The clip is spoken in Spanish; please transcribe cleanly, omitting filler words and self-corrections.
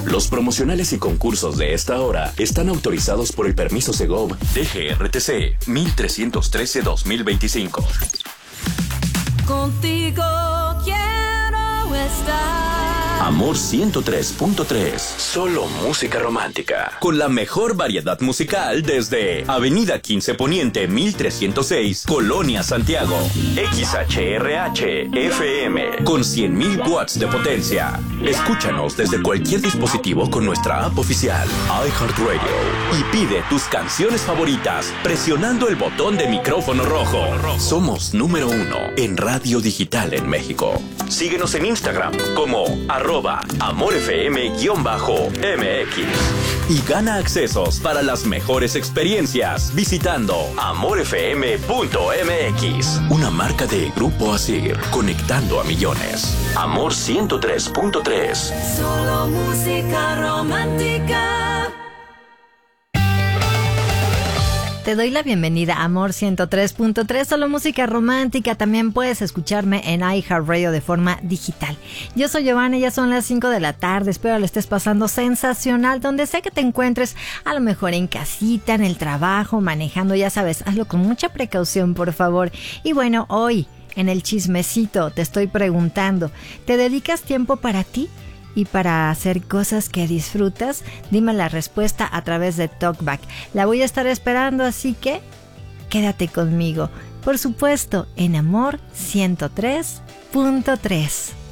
Los promocionales y concursos de esta hora están autorizados por el permiso Segov DGRTC 1313-2025. Contigo quiero estar. Amor 103.3. Solo música romántica. Con la mejor variedad musical desde Avenida 15 Poniente 1306, Colonia Santiago. XHRH FM con 100,000 watts de potencia. Escúchanos desde cualquier dispositivo con nuestra app oficial iHeartRadio y pide tus canciones favoritas presionando el botón de micrófono rojo. Somos número 1 en radio digital en México. Síguenos en Instagram como @AmorFM_MX y gana accesos para las mejores experiencias visitando amorfm.mx. Una marca de Grupo Asir, conectando a millones. Amor 103.3. Solo música romántica. Te doy la bienvenida a Amor 103.3, solo música romántica. También puedes escucharme en iHeartRadio de forma digital. Yo soy Giovanna y ya son las 5 de la tarde. Espero lo estés pasando sensacional donde sea que te encuentres, a lo mejor en casita, en el trabajo, manejando, ya sabes, hazlo con mucha precaución, por favor. Y bueno, hoy en el chismecito te estoy preguntando, ¿te dedicas tiempo para ti y para hacer cosas que disfrutas? Dime la respuesta a través de TalkBack. La voy a estar esperando, así que quédate conmigo. Por supuesto, en Amor 103.3.